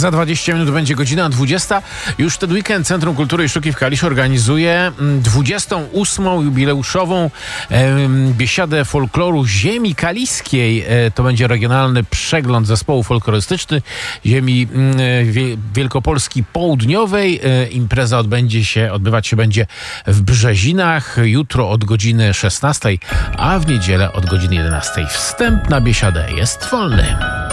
Za 20 minut będzie godzina 20. Już ten weekend Centrum Kultury i Sztuki w Kaliszu organizuje 28. jubileuszową biesiadę folkloru ziemi kaliskiej. To będzie regionalny przegląd zespołu folklorystyczny ziemi Wielkopolski Południowej. Impreza odbywać się będzie w Brzezinach. Jutro od godziny 16, a w niedzielę od godziny 11. Wstęp na biesiadę jest wolny.